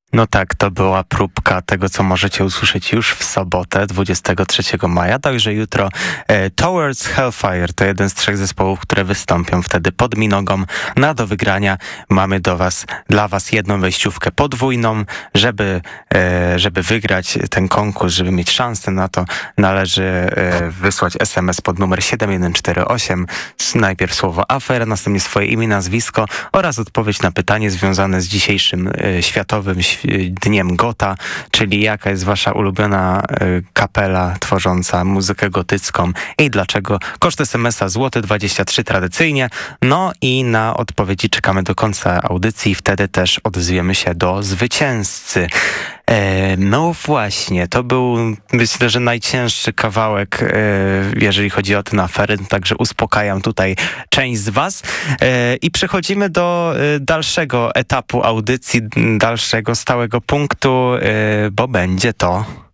No tak, to była próbka tego, co możecie usłyszeć już w sobotę, 23 maja, także jutro Towards Hellfire to jeden z 3 zespołów, które wystąpią wtedy pod Minogą. Do wygrania mamy dla was jedną wejściówkę podwójną. Żeby wygrać ten konkurs, żeby mieć szansę na to, należy wysłać SMS pod numer 7148, najpierw słowo afera, następnie swoje imię, nazwisko oraz odpowiedź na pytanie związane z dzisiejszym światowym Dniem Gota, czyli jaka jest wasza ulubiona kapela tworząca muzykę gotycką i dlaczego. Koszt SMS-a złoty 23 tradycyjnie. No i na odpowiedzi czekamy do końca audycji, wtedy też odezwiemy się do zwycięzcy. No właśnie, to był, myślę, że najcięższy kawałek, jeżeli chodzi o ten afery, także uspokajam tutaj część z was. I przechodzimy do dalszego etapu audycji, dalszego stałego punktu, bo będzie to...